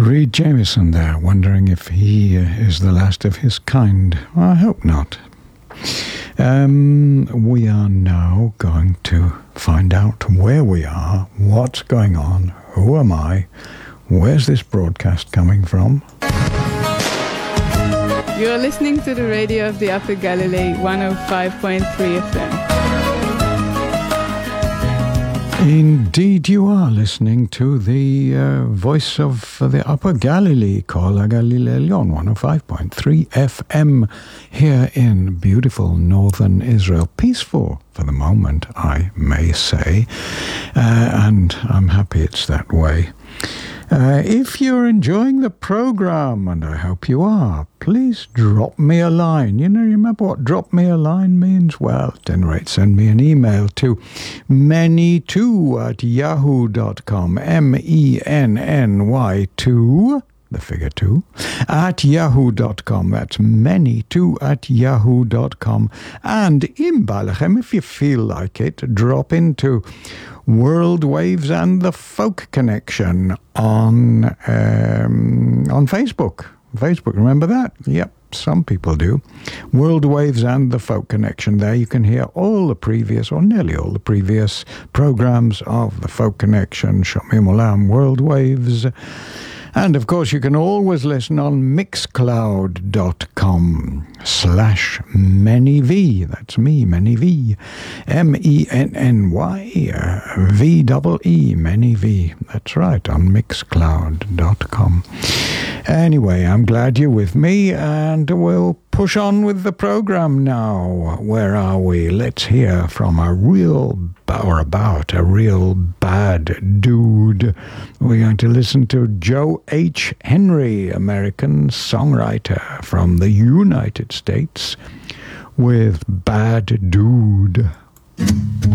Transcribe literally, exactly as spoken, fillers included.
Reed Jameson there, wondering if he uh, is the last of his kind. I hope not. Um, we are now going to find out where we are, what's going on, who am I, where's this broadcast coming from. You're listening to the radio of the Upper Galilee, one oh five point three F M. Indeed you are listening to the uh, voice of the Upper Galilee, Kol HaGalileon, one oh five point three F M, here in beautiful northern Israel. Peaceful for the moment, I may say, uh, and I'm happy it's that way. Uh, if you're enjoying the program, and I hope you are, please drop me a line. You know, you remember what drop me a line means? Well, at any rate, send me an email to menny two at yahoo dot com, M E N N Y two, the figure two, at yahoo dot com. That's menny two at yahoo dot com. And in Balachem, if you feel like it, drop into World Waves and the Folk Connection on um, on Facebook. Facebook, remember that? Yep, some people do. World Waves and the Folk Connection. There you can hear all the previous, or nearly all the previous programs of the Folk Connection, Shomim Olam, World Waves. And of course, you can always listen on mixcloud dot com slash mennyv. That's me, mennyv. M E N N Y V E E, mennyv. That's right, on mixcloud dot com. Anyway, I'm glad you're with me, and we'll push on with the program now. Where are we? Let's hear from a real, or about a real bad dude. We're going to listen to Joe H. Henry, American songwriter from the United States, with Bad Dude.